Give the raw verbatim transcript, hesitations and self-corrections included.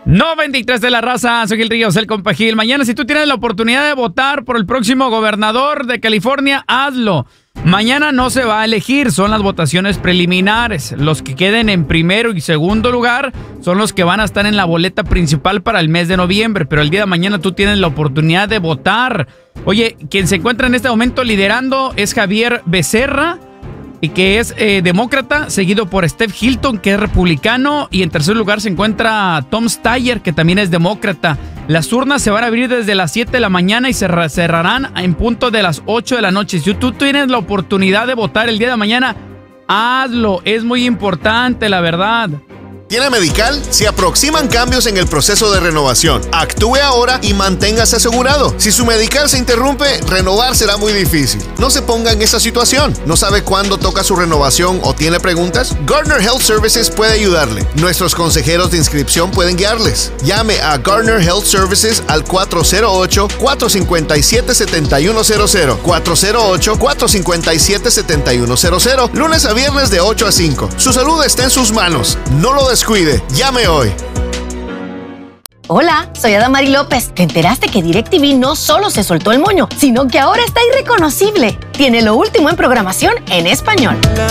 noventa y tres de la raza, soy Gil Ríos, el compa Gil. Mañana, si tú tienes la oportunidad de votar por el próximo gobernador de California, hazlo. Mañana no se va a elegir, son las votaciones preliminares. Los que queden en primero y segundo lugar son los que van a estar en la boleta principal para el mes de noviembre. Pero el día de mañana tú tienes la oportunidad de votar. Oye, quien se encuentra en este momento liderando es Javier Becerra, y que es eh, demócrata, seguido por Steve Hilton, que es republicano, y en tercer lugar se encuentra Tom Steyer, que también es demócrata. Las urnas se van a abrir desde las siete de la mañana y se cerrarán en punto de las ocho de la noche. Si tú tienes la oportunidad de votar el día de mañana, hazlo, es muy importante, la verdad. ¿Tiene Medical? Se aproximan cambios en el proceso de renovación. Actúe ahora y manténgase asegurado. Si su Medical se interrumpe, renovar será muy difícil. No se ponga en esa situación. ¿No sabe cuándo toca su renovación o tiene preguntas? Gardner Health Services puede ayudarle. Nuestros consejeros de inscripción pueden guiarles. Llame a Gardner Health Services al cuatro cero ocho, cuatro cinco siete, siete uno cero cero. cuatro cero ocho, cuatro cinco siete, siete uno cero cero. Lunes a viernes de ocho a cinco. Su salud está en sus manos. No lo descuide. Llame hoy. Hola, soy Adamari López. ¿Te enteraste que DirecTV no solo se soltó el moño, sino que ahora está irreconocible? Tiene lo último en programación en español.